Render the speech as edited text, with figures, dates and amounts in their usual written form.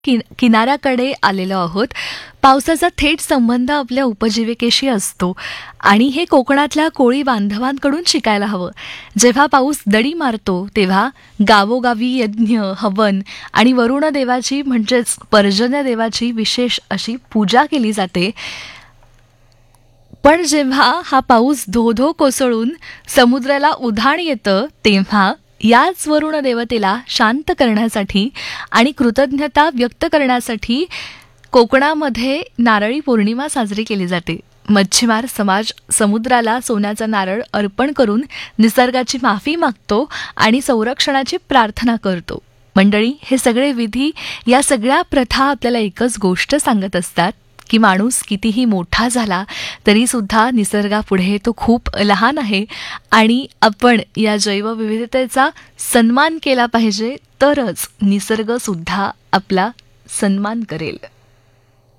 किनाऱ्याकडे आलेलो आहोत. पावसाचा थेट संबंध आपल्या उपजीविकेशी असतो आणि हे कोकणातल्या कोळी बांधवांकडून शिकायला हवं. जेव्हा पाऊस दडी मारतो तेव्हा गावोगावी यज्ञ, हवन आणि वरुण देवाची म्हणजेच पर्जन्य देवाची विशेष अशी पूजा केली जाते. पण जेव्हा हा पाऊस धो कोसळून समुद्राला उधाण येतं तेव्हा याच वरुण देवतेला शांत करण्यासाठी आणि कृतज्ञता व्यक्त करण्यासाठी कोकणामध्ये नारळी पौर्णिमा साजरी केली जाते. मच्छीमार समाज समुद्राला सोन्याचा नारळ अर्पण करून निसर्गाची माफी मागतो आणि संरक्षणाची प्रार्थना करतो. मंडळी, हे सगळे विधी, या सगळ्या प्रथा आपल्याला एकच गोष्ट सांगत असतात की माणूस कितीही मोठा झाला तरी सुद्धा निसर्गापुढे तो खूप लहान आहे आणि आपण या जैवविविधतेचा सन्मान केला पाहिजे, तरच निसर्ग सुद्धा आपला सन्मान करेल.